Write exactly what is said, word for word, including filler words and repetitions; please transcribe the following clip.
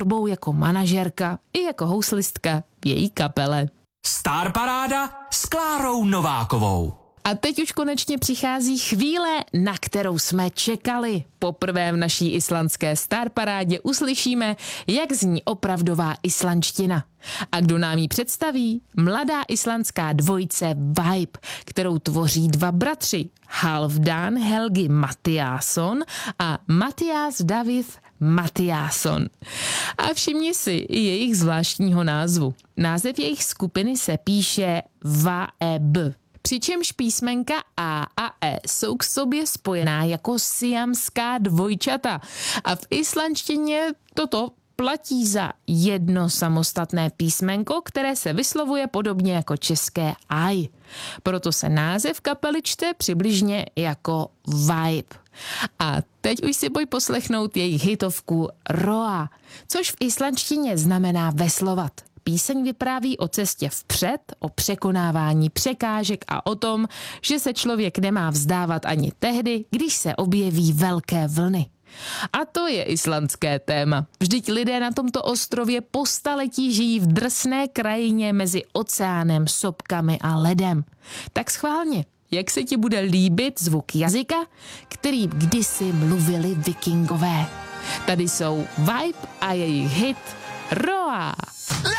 tvorbou jako manažerka i jako houslistka v její kapele. Star Paráda s Klárou Novákovou. A teď už konečně přichází chvíle, na kterou jsme čekali. Poprvé v naší islandské Star Parádě uslyšíme, jak zní opravdová islandština. A kdo nám ji představí? Mladá islandská dvojice Vibe, kterou tvoří dva bratři, Halfdan Helgi Mattiasson a Mattias David Mattiasson. A všimni si i jejich zvláštního názvu. Název jejich skupiny se píše Vaeb. Přičemž písmenka A a E jsou k sobě spojená jako siamská dvojčata. A v islandštině toto platí za jedno samostatné písmenko, které se vyslovuje podobně jako české aj. Proto se název kapely čte přibližně jako Vibe. A teď už si pojď poslechnout jejich hitovku Roa, což v islandštině znamená veslovat. Píseň vypráví o cestě vpřed, o překonávání překážek a o tom, že se člověk nemá vzdávat ani tehdy, když se objeví velké vlny. A to je islandské téma. Vždyť lidé na tomto ostrově po staletí žijí v drsné krajině mezi oceánem, sopkami a ledem. Tak schválně, jak se ti bude líbit zvuk jazyka, kterým kdysi mluvili vikingové. Tady jsou Vibe a jejich hit Roa.